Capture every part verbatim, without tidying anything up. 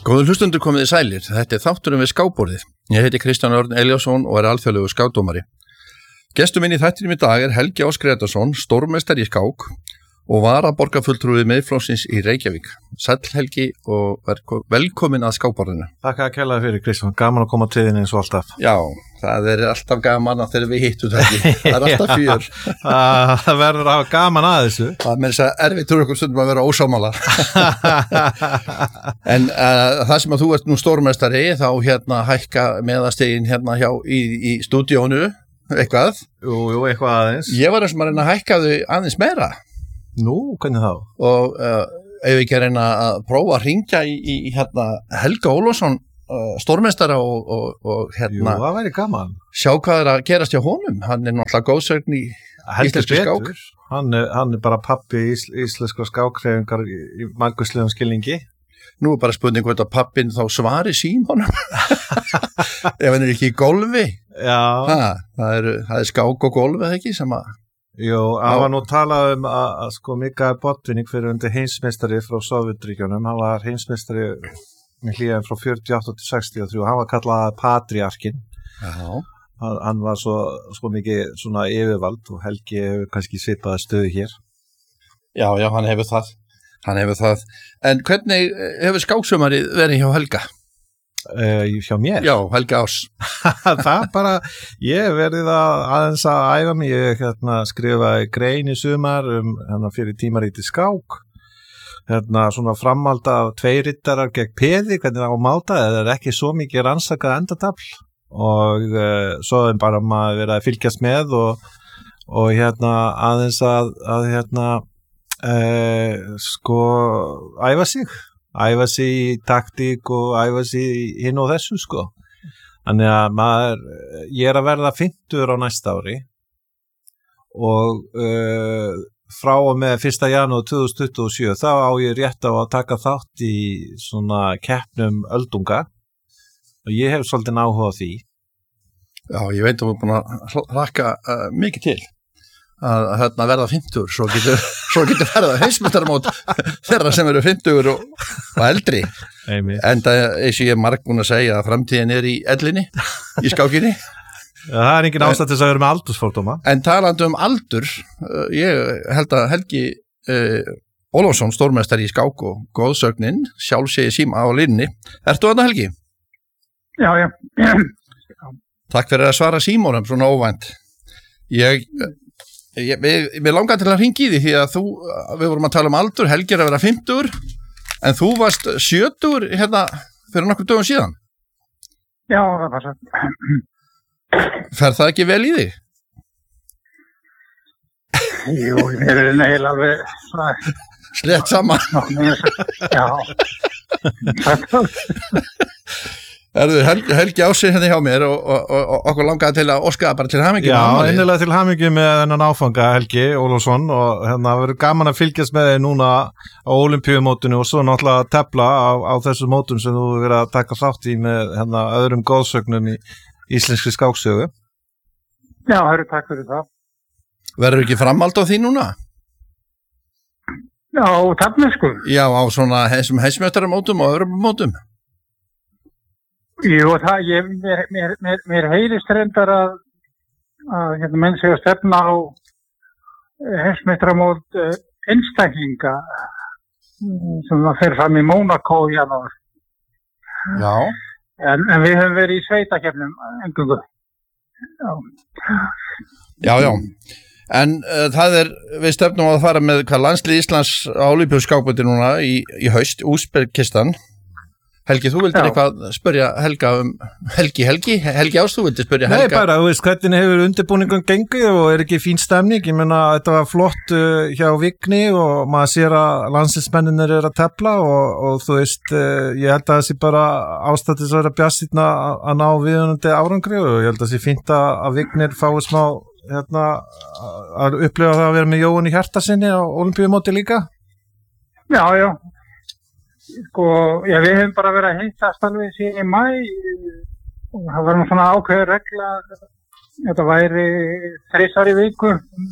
Góður hlustundur komiði sælir, þetta er þátturinn við skákborðið. Ég heiti Kristján Örn Elíasson og er alþjóðlegur skákdómari. Gestur minn í þættinum í dag er Helgi Ás Grétarsson, stórmeistari í skák og varaborgarfulltrúi Miðflokksins í Reykjavík. Sæll Helgi og velkomin að skákborðinu. Takk að kærlega fyrir Kristján, gaman að koma til þín eins og alltaf. Já, það er alltaf gaman að þegar við hittum þetta. Það er alltaf fjör. Það verður að hafa gaman að þessu. Það er með þess að erfitt úr okkur stundum að vera ósámála. En uh, það sem að þú ert nú stórmeistari, þá hérna hækka meðastegin hérna hjá í, í stúdíónu, eitthvað. Jú, jú, eitthvað aðeins. Ég var eins og maður reyna að hækka þau aðeins meira. Nú, hvernig þá? Og uh, ef við ekki reyna að prófa að hringja í, í hérna Helga Ólafsson, uh, stórmeistara og, og, og hérna... Jú, það væri gaman. Sjá hvað er að gerast hjá honum. Hann er náttúrulega góðsögn í íslenski skák. Hann, hann er bara pappi í íslenska skákhreyfingar í, í margvíslegum skilningi. Nú er bara spurning hvort að pappin þá svari símanum. Ef hann er ekki í golfi. Já. Ha, það, er, það er skák og golfi, eða ekki, sem að... Jú, hann var nú talað um að, að sko Mikael Botvinnik fyrir undir heimsmeistari frá Sovétríkjunum, hann var heimsmeistari með hlýjan frá fjörutíu og átta til sextíu og þrjú, hann var kallað patriarkin. Já. Hann, hann var svo, svo mikið svona yfirvald og Helgi hefur kannski svipaða stöðu hér. Já, já, hann hefur það, hann hefur það. En hvernig hefur skáksumarið verið hjá Helga? Uh, hjá mér? Já, Helga Ás. Það bara, ég verið að aðeins að æfa mig, ég hérna, skrifaði grein í sumar um hérna, fyrir tímaríti skák, hérna, svona framhald af tveirittarar gegn peði, hvernig það á máta, það er ekki svo mikið rannsakað endatafl og uh, svo er bara maður verið að fylgjast með og, og hérna, aðeins að, að hérna, uh, sko, æfa sig. æfa sig í taktík og æfa sig hinn og þessu sko. Þannig að maður, ég er að verða fimmtugur á næsta ári og uh, frá og með fyrsta janúar tvö þúsund tuttugu og sjö þá á ég rétt á að taka þátt í svona keppnum öldunga og ég hef svolítið áhuga á því. Já, ég veit að við erum búin að hlakka uh, mikið til að, að hérna, verða fimmtugur, svo getur, svo getur verða heimsmeistaramót þeirra sem eru fimmtugur og, og eldri. Einmitt. En það eins og ég er margbúin að segja að framtíðin er í ellinni, í skákinni. Ja, það er engin ástæð til að vera með aldursfordóma. En talandi um aldur, uh, ég held að Helgi uh, Ólafsson, stórmeistari í skák og góðsögnin, sjálf segi síma á línni. Ertu þarna, Helgi? Já, já. Takk fyrir að svara símónum svona óvænt. Ég... Ég, ég, ég langar til að hringi í því því að þú, við vorum að tala um aldur, Helgi er að vera fimmtugur, en þú varst sjötugur hérna fyrir nokkur dögum síðan. Já, það var svo. Fer það ekki vel í þig? Jú, mér er neil alveg svona... Slett saman. Já. Erðu, Helgi, Helgi Ási hérna hjá mér og, og, og, og okkur langaði til að óska bara til hamingju. Já, innilega til hamingju með þennan áfanga Helgi Ólafsson og hérna verður gaman að fylgjast með þig núna á Ólympíumótinu og svo náttúrulega að tefla á, á þessu mótum sem þú verður að taka þátt í með hérna öðrum góðsögnum í íslenski skáksögu. Já, hörru, takk fyrir það. Verður ekki framhald á því núna? Já, tefnisku. Já, á svona þessum heimsmeistaramótum og öðrum mótum. Jú, það, ég, mér, mér, mér, mér heilist reyndar að, að hérna, menn sig að stefna á heimsmeistaramót uh, einstaklinga um, sem það fer fram í Mónakó í janúar. Já. En, en við höfum verið í sveitakefnum engungu. Já. Já, já. En uh, það er, við stefnum að fara með hvað landslið Íslands á Ólympíuskákmóti núna í, í haust, Úsbekistan. Helgi, þú vildir eitthvað spyrja Helga um Helgi, Helgi, Helgi Ás, þú vildir spyrja Helga. Nei, bara, þú veist, hvernig hefur undirbúningun gengið og er ekki fín stemning? Ég meina, þetta var flott uh, hjá Vigni og maður sér að landsliðsmenninir er að tefla og, og þú veist, uh, ég held að það sé bara ástættis að vera bjartsýnna að ná viðunandi árangri og ég held að það sé fínt að Vignir fái smá, hérna, að upplifa það að vera með Jóhann í hjarta sinni á Ólympíumóti líka. Já, já. Sko, já, við hefum bara verið að hittast alveg síðan í maí og það var nú svona ákveður regla þetta væri þrisvar í viku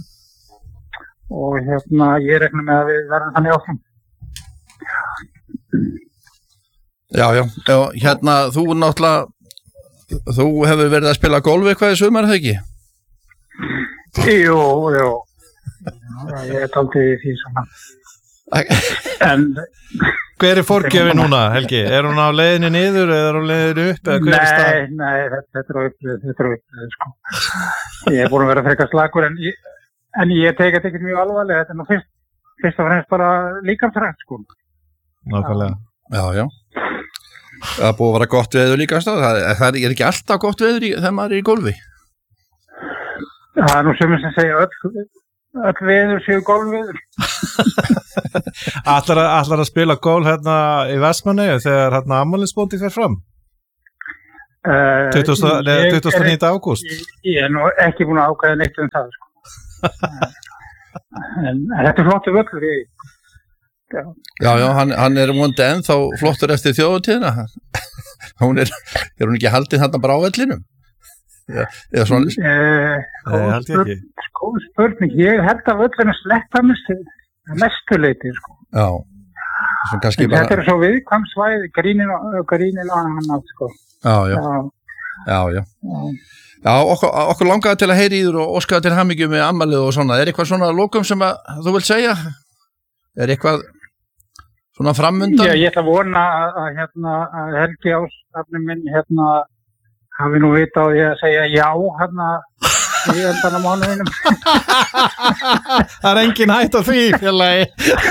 og hérna ég rekna með að við verðum þannig áfram. Já, já, já, hérna, þú náttúrulega, þú hefur verið að spila golf eitthvað í sumar, eða ekki? Jú, jú. Já, ég er aldrei í því svona. En... Hver er fórgjöfin núna, Helgi? Er hún á leiðinni niður eða er hún leiðinni upp? Eða hver er stað? Nei, nei, þetta, þetta er á upplið, þetta er á upplið, sko. Ég er búin að vera frekar slakur, en ég, en ég teki þetta ekkert mjög alvarlega. Þetta er nú fyrst, fyrst og fremst bara líkamsrækt, sko. Nákvæmlega. Já, já. Það er búið að vera gott veður líka, það, það er ekki alltaf gott veður í, þegar maður er í golfi. Það er nú sumir sem segja öll, öll veður séu golfveður. Ætlar að, ætlar að spila golf hérna í Vestmannaeyjum þegar hérna afmælisbóndið fer fram? Uh, tuttugasta og níunda ágúst. Ég, ég er nú ekki búin að ákveða neitt um það, sko. en, en þetta er flottu völlur í... Já, já, já hann, hann er vonandi ennþá flottur eftir þjóðutíðina. hún er, er hún ekki haldið þarna bara á vellinum? Ja, eða svona... Eh, góð spurning, góð spurning. Ég held að völlinu sletta mestu leiti, sko. Já. Bara... Þetta er svo viðkvæm svæði, grínin og hann, sko. Já, já. Já, já. Já, já okkur, okkur langaði til að heyri í þér og óskaði til hamingju með afmælið og svona. Er eitthvað svona lokum sem að, þú vilt segja? Er eitthvað svona framundan? Já, ég ætla að vona að, að, hérna, að Helgi Ásafnum minn hérna hafi nú vita á því að segja já hérna í endan á mánuðinum. Það er engin hætt á því, félagi.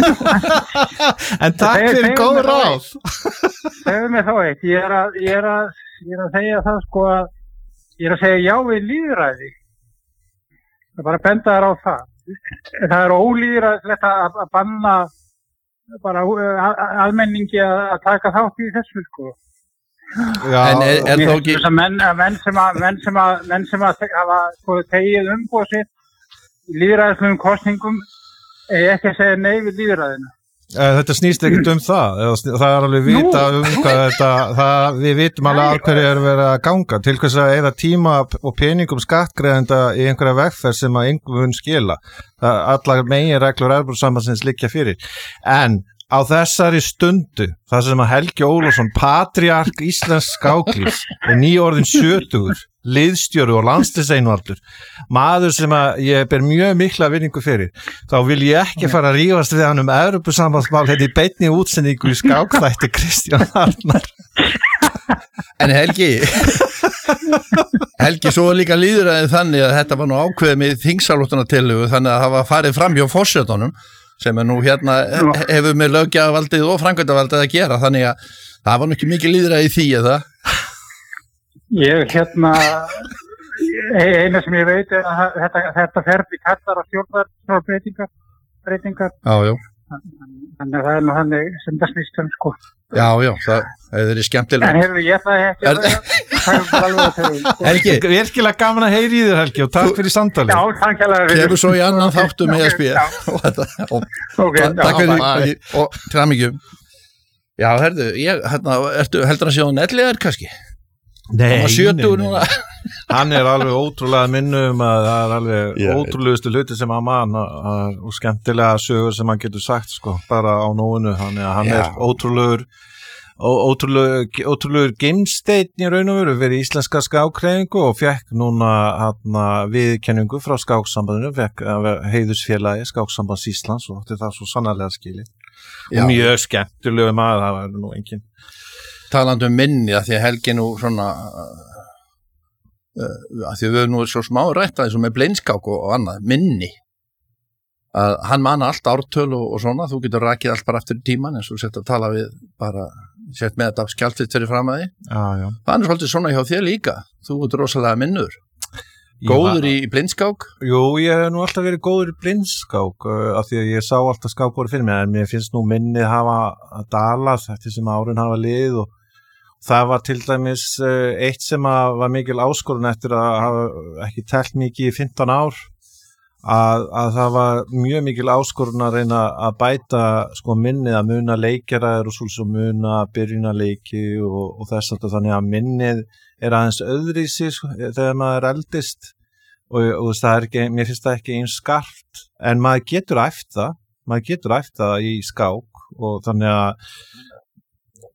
En takk fyrir góð ráð. Segðu mig þá eitt, ég er að, ég er að, ég er að segja það sko að ég er að segja já við lýðræði. Það er bara að benda þér á það. Það er ólýðræðislegt að, að banna bara almenningi að, að taka þátt í þessu, sko. Já, en er, er þá ekki... Menn, menn sem að, menn sem að, menn sem að hafa sko tegið umboð sitt í lýðræðislegum kosningum er ekki að segja nei við lýðræðinu. Þetta snýst ekkert um það. Það er alveg vita um hvað þetta, það, við vitum alveg að hverju er verið að ganga til hvers að eyða tíma og peningum skattgreiðenda í einhverja vegferð sem að engum mun skila. Það, allar meginreglur Evrópusambandsins liggja fyrir. En á þessari stundu, það sem að Helgi Ólafsson, patriark íslensk skáklífs, er nýorðin sjötugur, liðstjóri og landsliðseinvaldur, maður sem að ég ber mjög mikla vinningu fyrir, þá vil ég ekki fara að rífast við hann um Evrópusambandsmál hérna í beinni útsendingu í skákþætti Kristján Arnar. En Helgi, Helgi, svo er líka lýðræðið þannig að þetta var nú ákveðið með þingsalóttunartillögu, þannig að það var farið fram hjá forsetanum, sem er nú hérna hefur með löggjafavaldið og framkvæmdavaldið að gera, þannig að það var nú ekki mikið lýðræði í því, eða? Ég hérna eina sem ég veit er að þetta, þetta ferli kallar á stjórnarbreytingar breytingar. Já, já. Þannig að það er nú þannig sem það snýst um, sko. Já, já, það hefur verið skemmtilega. En hefur ég það ekki að vera Helgi, virkilega gaman að heyri í þér, Helgi, og takk fyrir samtalið. Já, takk hérlega fyrir. Kemur svo í annan þáttum með að spila. Takk fyrir og til hamingju. Já, herðu, ég, hérna, ertu heldur að sjá nelliðar kannski? Nei, sjötugur núna. Hann er alveg ótrúlega minnum að það er alveg yeah. ótrúlegustu hluti sem hann mann og skemmtilega sögur sem hann getur sagt sko, bara á nóinu, hann er, hann yeah. er ótrúlegur ótrúlegur, ótrúlegur geimsteinn í raun og veru fyrir íslenska skákhreyfingu og fekk núna hana, viðurkenningu frá skáksambandinu, fekk heiðursfélagi Skáksambands Íslands og þetta er svo sannarlega skilið og mjög skemmtilegu maður, það var nú engin talandi um minni að því að Helgi nú svona uh, að því að við erum nú svo smá rætt að þessu með blindskák og, og annað, minni að hann manna allt ártöl og, og svona, þú getur rakið allt bara eftir tíman eins og sett að tala við bara sett með þetta skjálfitt fyrir fram að því já, já. Það er svolítið svona hjá þér líka þú ert rosalega minnur góður í blindskák? Jú, ég hef nú alltaf verið góður í blindskák uh, af því að ég sá alltaf skákborð fyrir mig en mér finnst nú minnið hafa að dala þetta sem árin hafa lið og það var til dæmis uh, eitt sem að var mikil áskorun eftir að hafa ekki telt mikið í fimmtán ár að, að það var mjög mikil áskorun að reyna að bæta sko minnið að muna leikjaraður og svo muna byrjunarleiki og, og þess að þannig að minnið er aðeins öðrísi sko, þegar maður eldist og, og það er ekki, mér finnst það ekki eins skarpt en maður getur æft það maður getur æft það í skák og þannig að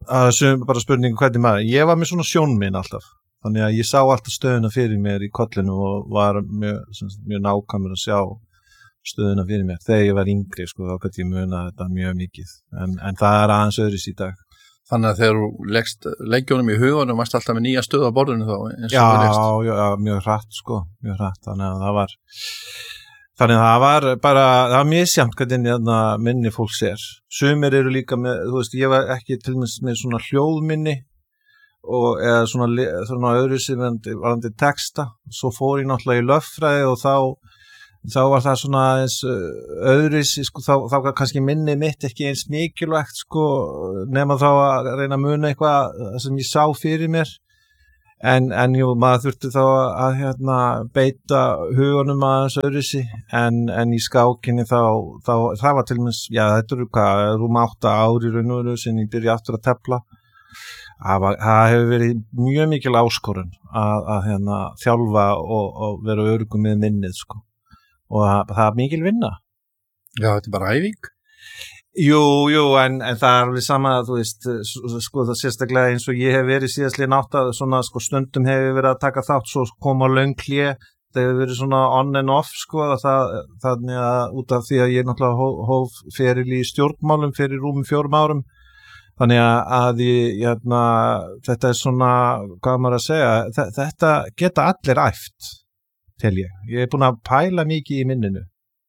Það er bara spurning hvernig maður, ég var með svona sjónminn alltaf, þannig að ég sá alltaf stöðuna fyrir mér í kollinu og var mjög, mjög nákvæmur að sjá stöðuna fyrir mér. Þegar ég var yngri, sko, þá gæti ég muna þetta mjög mikið, en, en það er aðeins öðris í dag. Þannig að þegar þú leggst leggjónum í hugunum, varst alltaf með nýja stöð á borðinu þá, eins og já, þú leggst? Já, já, mjög hratt, sko, mjög hratt, þannig að það var... Þannig að það var bara, það var misjafnt hvernig hérna minni fólks er. Sumir eru líka með, þú veist, ég var ekki til dæmis með svona hljóðminni og eða svona, svona öðru sem varandi texta. Svo fór ég náttúrulega í lögfræði og þá, þá var það svona eins öðru, sko, þá, þá var kannski minni mitt ekki eins mikilvægt, sko, nema þá að reyna að muna eitthvað sem ég sá fyrir mér. En, en jú, maður þurfti þá að hérna, beita hugunum aðeins öðruvísi, en, en í skákinni þá, þá, það var til dæmis, já, þetta eru hvað, rúm átta ári raun og veru sem ég byrja aftur að tefla. Það, var, það hefur verið mjög mikil áskorun að, að hérna, þjálfa og, og vera öruggum með minnið, sko. Og það, það er mikil vinna. Já, þetta er bara æfing. Jú, jú, en, en það er alveg sama, þú veist, sko það sérstaklega eins og ég hef verið síðastlega nátt að svona, sko stundum hefur verið að taka þátt, svo koma löng hlé, það hefur verið svona on and off, sko, það, þannig að út af því að ég náttúrulega hóf, hóf feril í stjórnmálum fyrir rúmum fjórum árum, þannig að ég, hérna, þetta er svona, hvað maður að segja, þetta geta allir æft, tel ég, ég er búin að pæla mikið í minninu.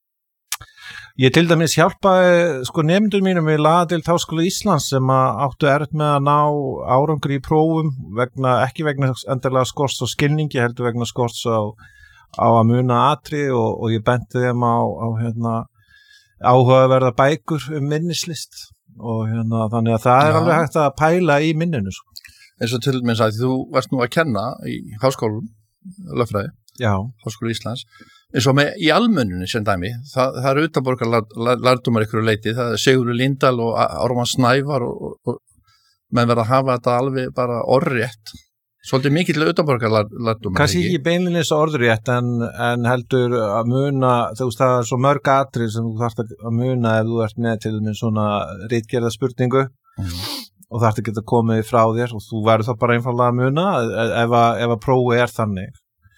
Ég til dæmis hjálpaði sko nemendur mínum við lagadeild Háskóla Íslands sem áttu erfitt með að ná árangri í prófum vegna, ekki vegna endilega skorts á skilningi, heldur vegna skorts á, á að muna atriði og, og ég benti þeim á, á hérna, áhugaverða bækur um minnislist og hérna, þannig að það er ja. Alveg hægt að pæla í minninu. Sko. Eins og til dæmis að þú varst nú að kenna í háskólum, lögfræði, Já. Háskóla Íslands, eins og með í almennunni sem dæmi, það, það eru utanborgar lærdómar ykkur leiti, það er Sigurður Líndal og Ármann Snævar og, og, og menn verða að hafa þetta alveg bara orðrétt, svolítið mikill utanborgar lærdómar. Kannski ekki beinlinnis orðrétt en, en heldur að muna, þú veist það er svo mörg atrið sem þú þarft að muna ef þú ert með til með svona ritgerða spurningu mm. og þarft að geta komið frá þér og þú verður þá bara einfallega að muna ef að, ef að prófi er þannig.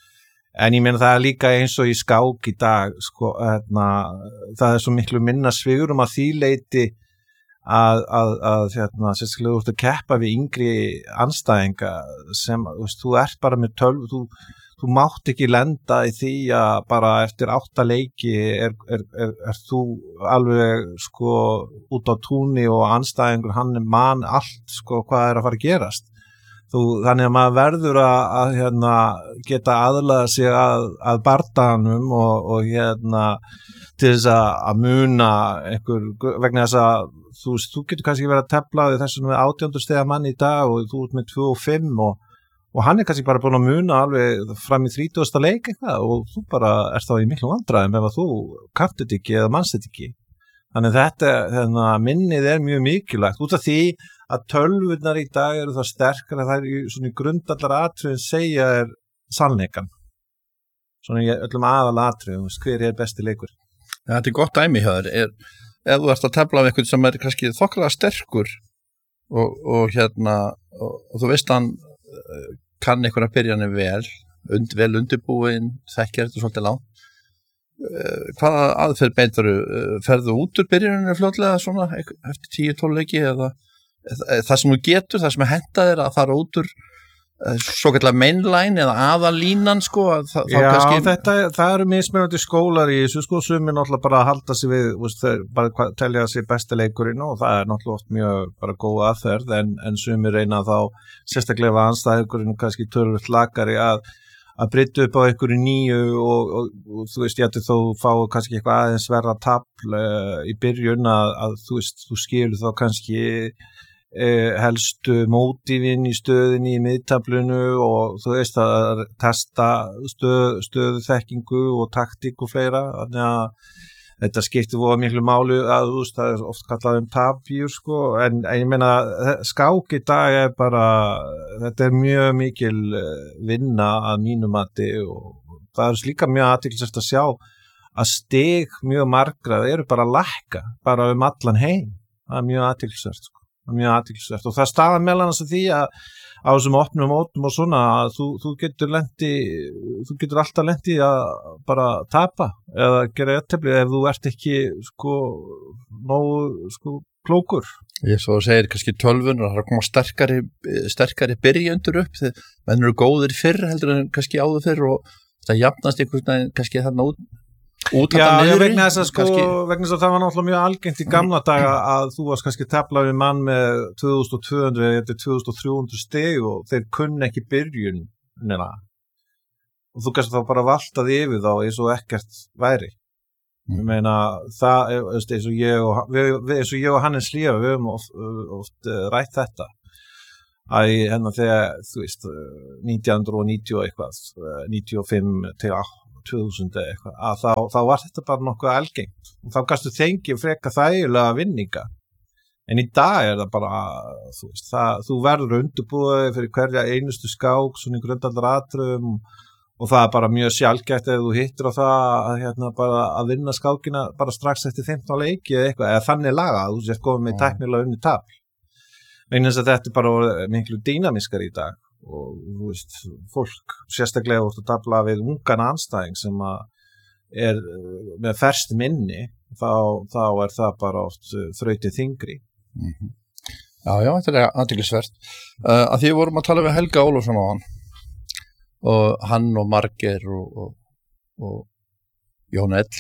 En ég meina það er líka eins og í skák í dag, sko, hérna, það er svo miklu minna svigurum að því leiti að, að, að hérna, sérstaklega þú ert að keppa við yngri andstæðinga sem, þú veist, þú ert bara með tölv, þú, þú mátt ekki lenda í því að bara eftir átta leiki er, er, er, er þú alveg, sko, út á túni og andstæðingur, hann er man allt, sko, hvað er að fara að gerast. Þú, þannig að maður verður að, að hérna, geta aðlaða sig að, að bardaganum og, og hérna, til þess að, að muna einhver, vegna þess að þú, þú getur kannski verið að tefla við þessum með átjándu stiga mann í dag og þú ert með tvö og fimm og, og hann er kannski bara búin að muna alveg fram í þrítugasta leik eitthvað og þú bara ert þá í miklu vandræðum ef að þú kannt þetta ekki eða mannst þetta ekki. Þannig þetta, hérna, minnið er mjög mikilvægt út af því að tölvurnar í dag eru það sterkar að það er svona í grundallar atriðin segja er sannleikan. Svona í öllum aðal atriðum, hver er besti leikur? Ja, þetta er gott dæmi hjá þér. Er, ef þú ert að tefla af eitthvað sem er kannski þokkalega sterkur og, og hérna, og, og þú veist hann kann einhverja byrjanir vel, und, vel undirbúin, þekkir þetta svolítið langt. Hvaða aðferð beintaru? Ferðu út úr byrjaninu fljótlega svona eftir tíu tólf leiki eða það sem þú getur, það sem henta þér að fara út úr svo kallar mainline eða aðalínan sko það, Já, kannski... þetta, það eru mismunandi skólar í þessu sko, sumir náttúrulega bara að halda sig við, veist, bara telja sig besti leikurinn og það er náttúrulega oft mjög bara góð aðferð en, en sumir reyna þá sérstaklega að anstæðingurinn kannski tölvöld lakari að að breyta upp á einhverju nýju og, og, og þú veist, ég ætti þó fá kannski eitthvað aðeins verða tafl uh, í byrjun að, að þú veist, þú skilur þá kannski uh, helstu mótífin í stöðinni í miðtaflunu og þú veist að testa stöð, stöðuþekkingu og taktík og fleira, þannig að þetta skiptir voða miklu máli að þú veist, það er oft kallað um tapjur sko, en, en ég meina skák í dag er bara, þetta er mjög mikil vinna að mínu mati og það er líka mjög athyglisvert að sjá að stig mjög margra eru bara að lækka, bara um allan heim, það er mjög athyglisvert sko, mjög athyglisvert og það stafa meðal annars að því að á þessum opnum mótum og svona að þú, þú getur lendi þú getur alltaf lendi að bara tapa eða gera jafntefli ef þú ert ekki sko nógu sko klókur. Ég svo segir kannski tölvun og það er að koma sterkari, sterkari byrjundur upp þegar menn eru góðir fyrr heldur en kannski áður fyrr og það jafnast einhvern veginn kannski þarna út, út Já, niðri, ég vegna þess að sko kannski... vegna þess að það var náttúrulega mjög algengt í gamla daga að þú varst kannski tefla við mann með tvö þúsund tvö hundruð eða tvö þúsund þrjú hundruð stig og þeir kunni ekki byrjun neina og þú kannski þá bara valtaði yfir þá eins og ekkert væri. Ég meina, það, eins og ég og, við, eins og ég og Hannes Lífa, við höfum oft, oft rætt þetta. Að hérna þegar, þú veist, nítján níutíu og eitthvað, níutíu og fimm til tvö þúsund eitthvað, að þá, þá var þetta bara nokkuð algengt. Og þá gastu þengið freka þægilega vinninga. En í dag er það bara, þú veist, það, þú verður undirbúið fyrir hverja einustu skák, svona í grundvallaratriðum og það er bara mjög sjaldgæft ef þú hittir á það að, hérna, bara að vinna skákina bara strax eftir fimmtán leiki eða eitthvað, eða þannig laga að þú sért komið með tæknilega unni tafl. Vegna þess að þetta er bara miklu dýnamiskar í dag og þú veist, fólk sérstaklega úr að tafla við ungan andstæðing sem að er með ferskt minni, þá, þá er það bara oft þrautið þyngri. Mm-hmm. Já, já, þetta er athyglisvert. Uh, að því vorum að tala við Helga Ólafsson á hann og hann og Margeir og, og, og Jón Ell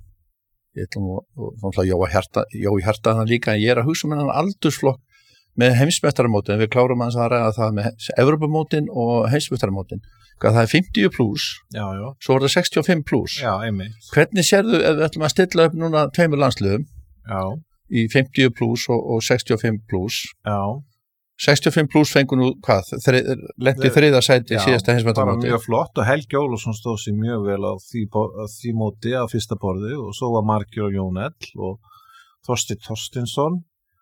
ég ætlum og, og þannig Jói Hjarta Jói Hjarta hann líka, en ég er að hugsa með hann aldursflokk með heimsmeistaramótin, við klárum hans að ræða það með Evrópumótin og heimsmeistaramótin, það er fimmtíu plus já, já. Svo er það sextíu og fimm plus já, einmitt. Hvernig sérðu ef við ætlum að stilla upp núna tveimur landsliðum já. Í fimmtíu plus og, og sextíu og fimm plus já sextíu og fimm plus fengur nú hvað, lenti þriða sæti síðasta heimsmeistaramóti. Mjög flott og Helgi Ólafsson stóð sér mjög vel á því, á því móti á fyrsta borði og svo var Margeir og Jón Ell og Þorsteinn Þorsteinsson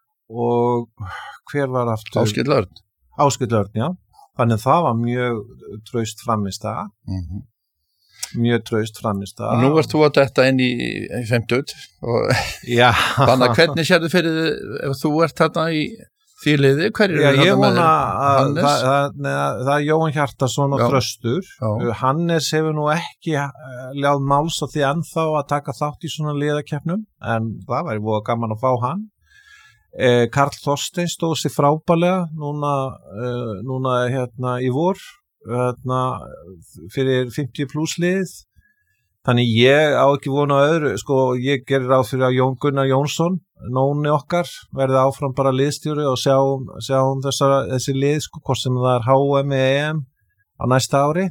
og hver var aftur? Áskell Örn. Áskell Örn, já. Þannig að það var mjög traust frammistaða. Mm-hmm. Mjög traust frammistaða. Og nú ert þú að detta inn í, í fimmtugt og þannig að hvernig sérðu fyrir ef þú ert þarna í því liði, hverjir Já, eru ég þetta með vona að Hannes? það, það, það, það er Jóhann Hjartarson og Já. Þröstur. Já. Hannes hefur nú ekki ljáð máls á því ennþá að taka þátt í svona liðakeppnum, en það væri voða gaman að fá hann. Eh, Karl Þorsteins stóð sig frábærlega núna, eh, núna hérna í vor, hérna, fyrir fimmtíu plus lið. Þannig ég á ekki vona á öðru, sko, ég gerir ráð fyrir að Jón Gunnar Jónsson, nóni okkar, verði áfram bara liðstjóri og sjáum, sjáum þessa, þessi lið, sko, hvort sem það er H M eða E M á næsta ári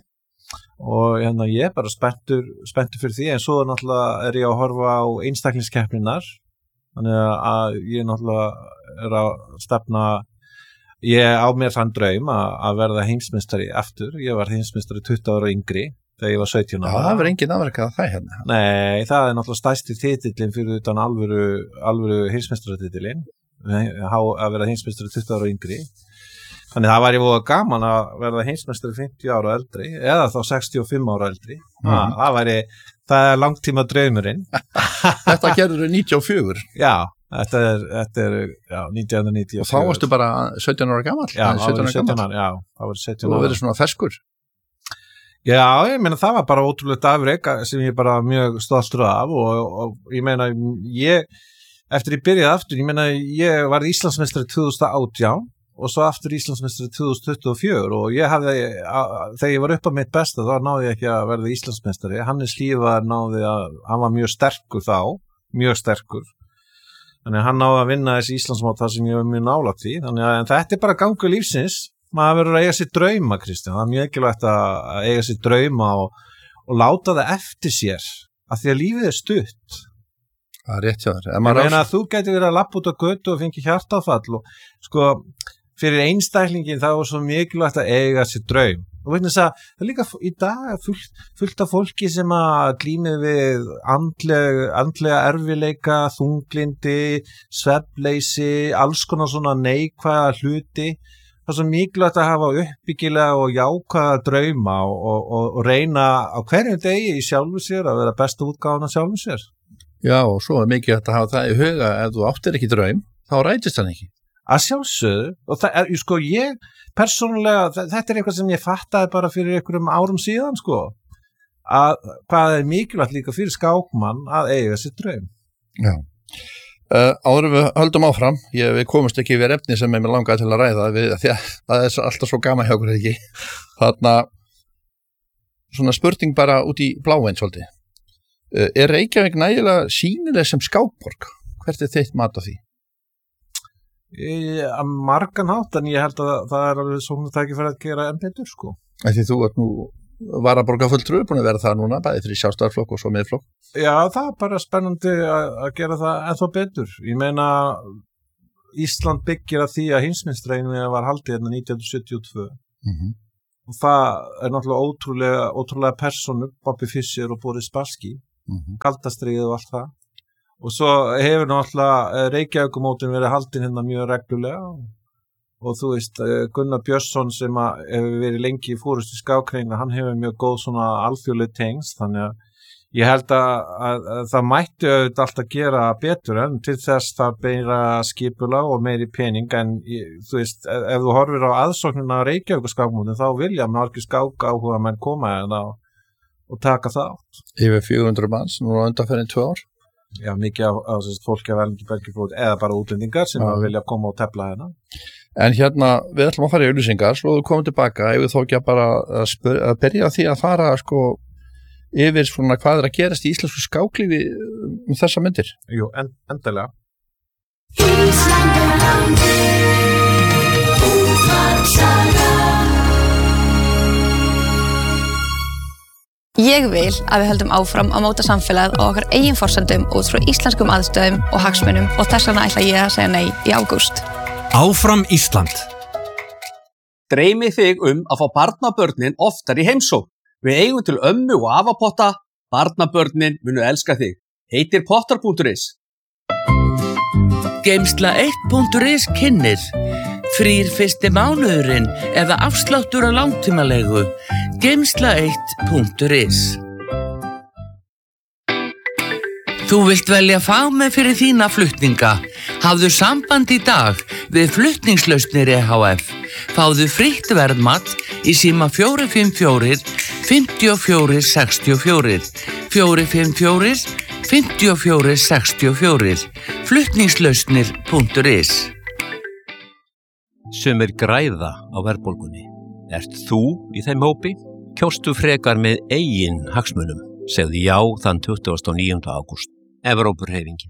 og hérna ég er bara spenntur, spenntur fyrir því, en svo náttúrulega er ég að horfa á einstaklingskeppninar, þannig að ég náttúrulega er að stefna, ég á mér þann draum að, að verða heimsmeistari aftur, ég var heimsmeistari tuttugu ára yngri, þegar ég var sautján ára. Já, það verður engin afrekað það hérna. Nei, það er náttúrulega stærsti titillinn fyrir utan alvöru, alvöru heimsmeistaratitilinn, að vera heimsmeistari tuttugu ára yngri. Þannig það var ég voða gaman að verða heimsmeistari fimmtíu ára eldri, eða þá sextíu og fimm ára eldri. Mm. Það, það væri, það er langtíma draumurinn. Þetta gerður níutíu og fjögur. Já, þetta er, þetta er já, nítján níutíu og fjögur. Og þá varstu bara sautján ára gamall? Já, það var sautján ára, já, það var sautján ára. Þú verður svona ferskur? Já, ég meina það var bara ótrúlega afrek sem ég bara mjög stoltur af og, og, og ég meina ég, eftir ég byrjaði aftur, ég meina ég var Íslandsmeistari tvö þúsund og átján og svo aftur Íslandsmeistari tvö þúsund tuttugu og fjögur og ég hafði, að, þegar ég var upp á mitt besta þá náði ég ekki að verða Íslandsmeistari. Hannes Lífa náði að, hann var mjög sterkur þá, mjög sterkur. Þannig að hann náði að vinna þessi Íslandsmót þar sem ég var mjög nálægt því. Þannig að þetta er bara gangur lífsins. Maður verður að eiga sér drauma, Kristján. Það er mjög mikilvægt að eiga sér drauma og, og láta það eftir sér. Af því að lífið er stutt. Það er rétt hjá þér. Ég meina að þú getur verið að lappa út á götu og fengi hjartaáfall og sko, fyrir einstaklingin þá er svo mikilvægt að eiga sér draum. Og vegna þess að það er líka í dag fullt, fullt af fólki sem að glími við andleg, andlega erfileika, þunglindi, svefnleysi, alls konar svona neikvæða hluti. Það er svo mikilvægt að hafa uppbyggilega og jákvæða drauma og, og, og reyna á hverjum degi í sjálfu sér að vera besta útgáfan af sjálfu sér. Já, og svo er mikilvægt að hafa það í huga ef þú áttir ekki draum, þá rætist hann ekki. Að sjálfsögðu, og það er, sko, ég persónulega, þetta er eitthvað sem ég fattaði bara fyrir einhverjum árum síðan, sko, að hvað er mikilvægt líka fyrir skákmann að eiga sér draum. Já. Uh, áður við höldum áfram, ég, við komumst ekki yfir efni sem ég með langaði til að ræða, við, því að það er alltaf svo gaman hjá okkur ekki. Þarna, svona spurning bara út í bláinn svolítið. Uh, er Reykjavík nægilega sýnileg sem skákborg? Hvert er þitt mat á því? Að margan hátt, en ég held að það er alveg svona tækifæri að gera enn betur, sko. Því þú ert nú varaborgarfulltrúi búin að vera það núna, bæði fyrir sjálfstæðarflokk og svo miðflokk. Já, það er bara spennandi að, að gera það ennþá betur. Ég meina, Ísland byggir að því að heimsmeistaramótið var haldið hérna nítján hundruð sjötíu og tvö. Mm-hmm. Og það er náttúrulega ótrúlega, ótrúlega persónur, Bobby Fischer og Boris Spassky, mm-hmm. kaldastríðið og allt það. Og svo hefur náttúrulega Reykjavíkurmótin verið haldin hérna mjög reglulega og, og þú veist, Gunnar Björnsson sem að hefur verið lengi í fórustu skákreina, hann hefur mjög góð svona alþjóðleg tengsl, þannig að ég held að, að, að það mætti auðvitað alltaf gera betur en til þess það meira skipulag og meiri pening en þú veist, ef, ef þú horfir á aðsóknina á Reykjavíkurskákmótin þá vilja margir skák áhuga menn koma hérna og, og taka það átt. Yfir fjögur hundruð manns, nú á undanferðin tvö ár. Já, mikið af, af fólki af verðandi bergiflót eða bara útlendingar sem ja. vilja koma og tefla hérna. En hérna, við ætlum að fara í auglýsingar, svo þú komum tilbaka, ef við þó ekki að bara að, spyr, að byrja því að fara sko yfir svona hvað er að gerast í íslensku skáklífi um þessa myndir. Jú, en, endilega. Ég vil að við höldum áfram að móta samfélagið á okkar eigin forsendum út frá íslenskum aðstöðum og hagsmunum og þess vegna ætla ég að segja nei í ágúst. Áfram Ísland. Dreymið þig um að fá barnabörnin oftar í heimsókn. Við eigum til ömmu og afapotta. Barnabörnin munu elska þig. Heitir pottar punktur is. Geimsla eitt punktur is kynnir. Frýr fyrsti mánuðurinn eða afsláttur á langtímalegu. Geimsla eitt punktur is. Þú vilt velja fagmenn fyrir þína flutninga. Hafðu samband í dag við Flutningslausnir E H F. Fáðu frítt verðmat í síma fjögur fimm fjögur, fimm fjögur sex fjögur, fjögur fimm fjögur, fimm fjögur sex fjögur, flutningslausnir punktur is. Sumir græða á verðbólgunni. Ert þú í þeim hópi? Kjóstu frekar með eigin hagsmunum. Segðu já þann tuttugasta og níunda ágúst. Evrópuhreyfingin.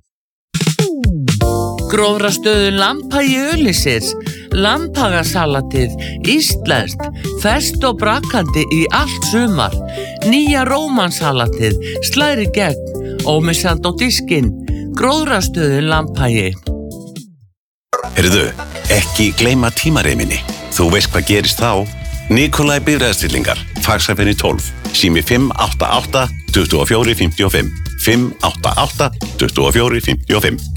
Gróðrastöðu Lambhagi Öllisir, Lambhagasalatið, íslenskt, ferskt og brakkandi í allt sumar. Nýja rómansalatið, slæri gegn, ómissand á diskinn. Gróðrastöðu Lambhagi. Heyrðu, ekki gleyma tímareiminni. Þú veist hvað gerist þá? Nikolai bifreiðastillingar, Faxafeni tólf, sími fimm átta átta, tuttugu og fjögur fimmtíu og fimm, fimm átta átta, tuttugu og fjögur fimmtíu og fimm.